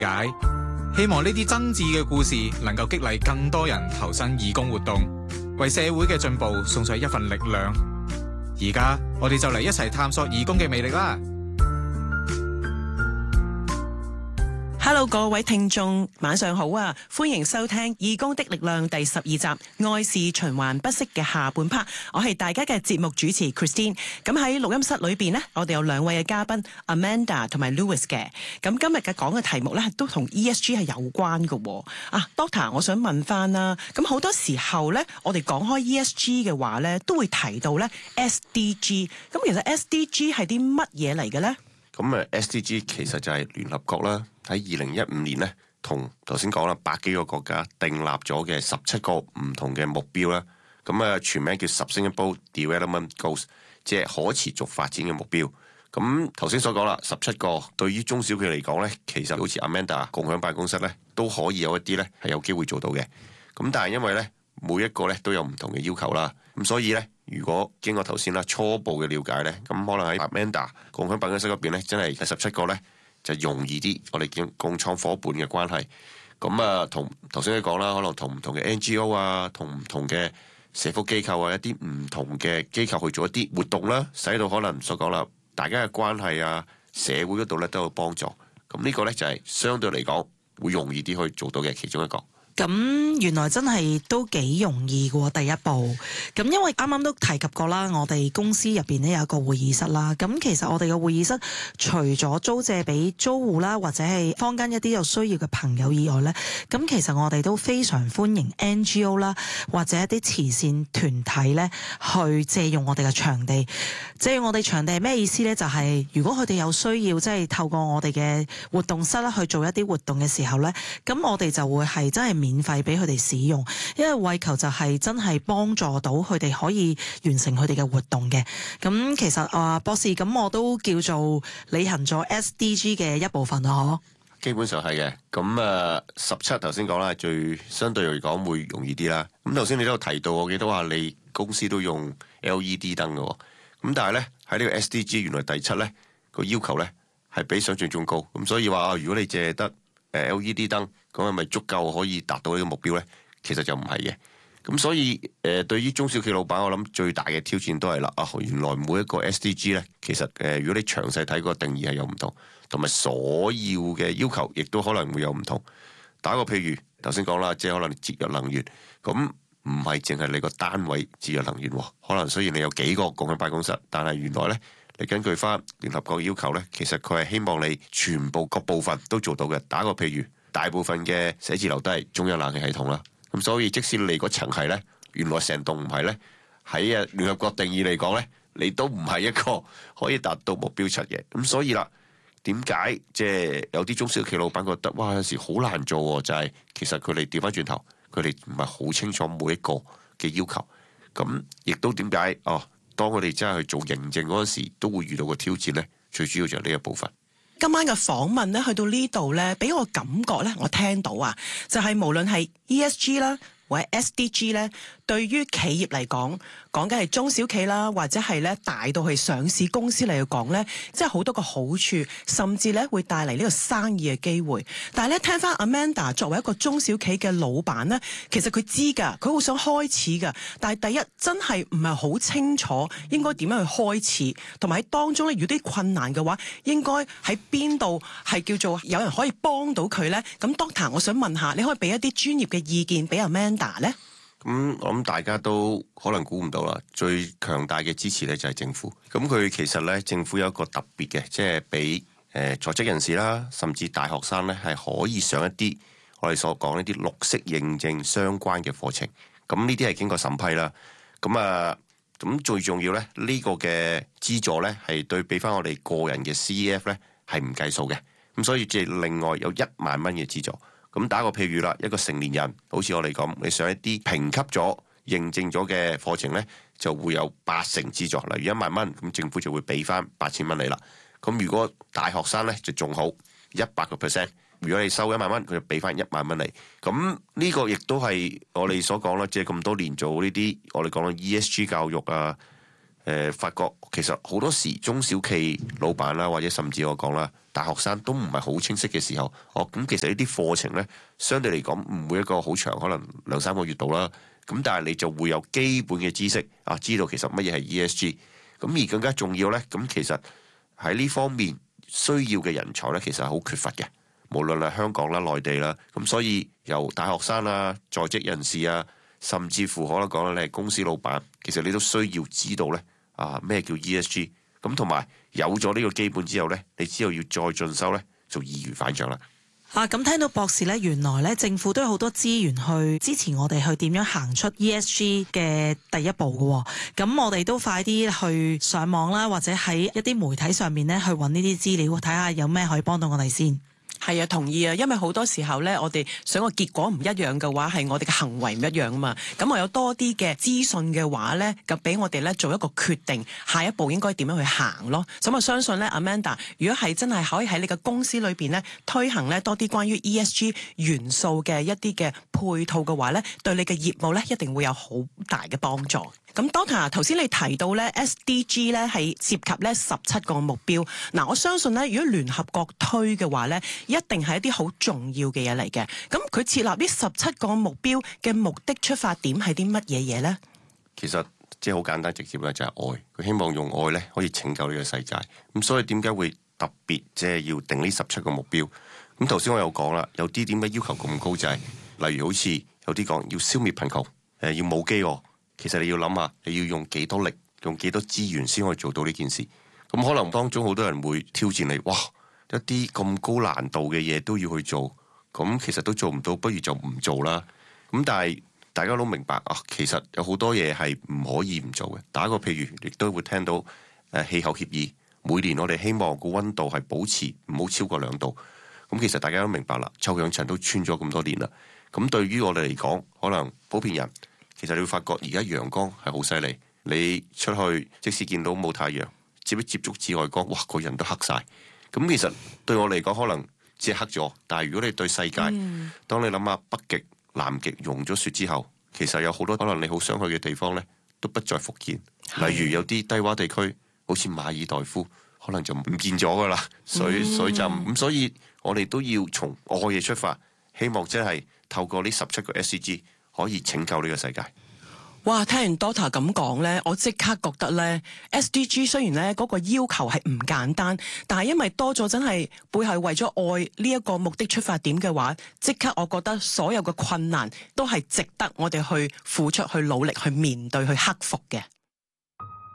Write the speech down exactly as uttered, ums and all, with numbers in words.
解。希望呢啲真摯嘅故事能夠激勵更多人投身義工活動，為社會嘅進步送上一份力量。而家我哋就嚟一齊探索義工嘅魅力啦 ！Hello， 各位聽眾，晚上好啊！歡迎收聽《義工的力量》第十二集《愛是循環不息》嘅下半 part。我係大家嘅節目主持 Christine。咁喺錄音室裏邊呢，我哋有兩位嘅嘉賓 Amanda 同埋 Louis 嘅。咁今日嘅講嘅題目呢，都同 E S G 係有關嘅。啊 ，Doctor， 我想問翻啦。咁好多時候呢，我哋講開 E S G 嘅話呢，都會提到呢 S D G。咁其實 S D G 係啲乜嘢嚟嘅呢？ 咁啊 S D G 其實就係聯合國啦，喺二零一五年咧，同頭先講啦，百幾個國家訂立咗嘅十七個唔同嘅目標啦。咁啊，全名叫 Sustainable Development Goals， 即係可持續發展嘅目標。咁頭先所講啦，十七個對於中小企嚟講咧，其實好似 Amanda 共享辦公室咧，都可以有一啲咧係有機會做到嘅。咁但係因為咧，每一個咧都有唔同嘅要求啦，咁所以咧，如果經過頭先啦初步嘅了解咧，咁可能喺 Amanda 共享辦公室嗰邊咧，真係十七個咧就容易啲。我哋叫共創夥伴嘅關係，咁啊同頭先你講啦，可能同唔同嘅 N G O 啊，同唔同嘅社福機構啊，一啲唔同嘅機構去做一啲活動啦，使到可能所講啦，大家嘅關係啊，社會嗰度咧都有幫助。咁呢個咧就係相對嚟講會容易啲去做到嘅其中一個。 咁原來真係都幾容易嘅喎，第一步。咁因為啱啱都提及過啦，我哋公司入邊呢有一個會議室啦。咁其實我哋嘅會議室除咗租借俾租戶啦，或者係坊間一啲有需要嘅朋友以外呢，咁其實我哋都非常歡迎 N G O 啦，或者一啲慈善團體呢去借用我哋嘅場地。借用我哋場地係咩意思呢？就係、是、如果佢哋有需要，即係透過我哋嘅活動室啦去做一啲活動嘅時候呢，咁我哋就會係真係免費俾佢哋使用，因為為求就係真係幫助到佢哋可以完成佢哋嘅活動嘅。咁其實啊，博士，咁我都叫做履行咗 S D G 嘅一部分咯，嗬？ 基本上係嘅。咁啊，十七頭先講啦，最相對嚟講會容易啲啦。咁頭先你都有提到，我記得話你公司都用 L E D 燈嘅。咁但係咧喺呢個 S D G 原來第七咧個要求咧係比想象中高。咁所以話如果你借得誒 L E D 燈，咁係咪足夠可以達到呢個目標咧？其實就唔係嘅。咁所以誒、呃，對於中小企老闆，我諗最大嘅挑戰都係啦。啊，原來每一個 S D G 咧，其實誒、呃，如果你詳細睇個定義係有唔同，同埋所要嘅要求亦都可能會有唔同。打個譬如頭先講啦，即係可能節約能源，咁唔係淨係你個單位節約能源，可能雖然你有幾個共享辦公室，但係原來咧，你根據翻聯合國嘅要求咧，其實佢係希望你全部各部分都做到嘅。打個譬如，大部分嘅寫字樓都係中央冷氣系統啦，咁所以即使你嗰層係咧，原來成棟唔係咧，喺啊聯合國定義嚟講咧，你都唔係一個可以達到目標七嘅。咁所以啦，點解即係有啲中小企老闆覺得哇有時好難做喎？就係、是、其實佢哋調翻轉頭，佢哋唔係好清楚每一個嘅要求。咁亦都點解哦？當佢哋真係去做認證嗰陣時，都會遇到個挑戰咧。最主要就係呢一部分。 今晚嘅訪問咧，去到呢度咧，俾我感覺咧，我聽到啊，就係、是、無論係 E S G 啦，或者 S D G 咧，對於企業嚟講，講緊係中小企啦，或者係咧大到係上市公司嚟講咧，即係好多個好處，甚至咧會帶嚟呢個生意嘅機會。但係咧，聽翻 Amanda 作為一個中小企嘅老闆咧，其實佢知㗎，佢好想開始㗎。但係第一真係唔係好清楚應該點樣去開始，同埋喺當中咧，如果啲困難嘅話，應該喺邊度係叫做有人可以幫到佢咧？咁 Doctor， 我想問下，你可以俾一啲專業嘅意見俾 Amanda 咧？ 咁、嗯、我諗大家都可能估唔到啦，最強大嘅支持咧就係政府。咁佢其實咧，政府有一個特別嘅，即係俾誒在職人士啦，甚至大學生咧係可以上一啲我哋所講呢啲綠色認證相關嘅課程。咁呢啲係經過審批啦。咁啊，咁最重要咧，呢、呢個嘅資助咧係對俾翻我哋個人嘅 C E F 咧係唔計數嘅。咁所以即係另外有一萬蚊嘅資助。咁打個譬如啦，一個成年人，好似我哋咁，你上一啲評級咗、認證咗嘅課程呢，就會有八成資助。例如一萬蚊，咁政府就會俾翻八千蚊你啦。咁如果大學生呢，就仲好，一百個 percent。如果你收一萬蚊，佢就俾翻一萬蚊你。咁呢個亦都係我哋所講啦，即係咁多年做呢啲，我哋講到 E S G 教育啊，誒、呃，發覺其實好多時中小企老闆啦，或者甚至我講啦， 大學生都唔係好清晰嘅時候，哦咁其實呢啲課程呢，相對嚟講唔會一個好長，可能兩三個月度啦。咁但係你就會有基本嘅知識啊，知道其實乜嘢係 E S G。咁而更加重要呢，咁其實喺呢方面需要嘅人才呢，其實係好缺乏嘅。無論係香港啦、內地啦，咁所以由大學生啊、在職人士啊，甚至乎可能講你係公司老闆，其實你都需要知道呢啊咩叫 E S G。咁同埋有咗呢個基本之後呢，你之後要再進修呢，就易如反掌啦。 啊，咁聽到博士呢，原來呢政府都有好多資源去支持我哋去點樣行出 E S G 嘅第一步嘅。咁我哋都快啲去上網啦，或者喺一啲媒體上面呢，去揾呢啲資料，睇下有咩可以幫到我哋先。 係啊，同意啊，因為好多時候咧，我哋想個結果唔一樣嘅話，係我哋嘅行為唔一樣啊嘛。咁我有多啲嘅資訊嘅話咧，咁俾我哋咧做一個決定，下一步應該點樣去行咯。咁我相信咧 ，Amanda，如果係真係可以喺你嘅公司裏邊咧推行咧多啲關於 E S G 元素嘅一啲嘅配套嘅話咧，對你嘅業務咧一定會有好大嘅幫助。咁 Doctor 頭先你提到咧 S D G 咧係涉及咧十七個目標，嗱我相信咧如果聯合國推嘅話咧，一定係一啲好重要嘅嘢嚟嘅。咁佢設立呢十七個目標嘅目的出發點係啲乜嘢嘢咧？ 其實即係好簡單直接咧，就係愛。佢希望用愛咧可以拯救呢個世界。咁所以點解會特別即係要定呢十七個目標？咁頭先我有講啦，有啲點解要求咁高就係、是，例如好似有啲講要消滅貧窮，誒要冇饑餓。其實你要諗下，你要用幾多力，用幾多資源先可以做到呢件事？咁可能當中好多人會挑戰你，哇！一啲咁高難度嘅嘢都要去做，咁其實都做唔到，不如就唔做啦。咁但係大家都明白啊，其實有好多嘢係唔可以唔做嘅。打個譬如，亦都會聽到誒氣候協議，每年我哋希望個溫度係保持唔好超過兩度。咁其實大家都明白啦，臭氧層都穿咗咁多年啦。咁對於我哋嚟講，可能普遍人。其實你會發覺而家陽光係好犀利，你出去即使見到冇太陽，接一接觸紫外光，哇個人都黑晒。咁其實對我嚟講可能只係黑咗，但係如果你對世界，嗯、當你諗下北極、南極融咗雪之後，其實有好多可能你好想去嘅地方呢，都不再復現。例如有啲低洼地區，好似馬爾代夫，可能就唔見咗噶啦，水水浸。咁所以我哋都要從愛嘅出發，希望即係透過呢十七個 S D G。可以拯救呢個世界。 哇！聽完 Doctor 咁講咧，我即刻覺得咧 S D G 雖然咧嗰個要求係唔簡單，但係因為多咗真係背後為咗愛呢一個目的出發點嘅話，即刻我覺得所有嘅困難都係值得我哋去付出、去努力、去面對、去克服嘅。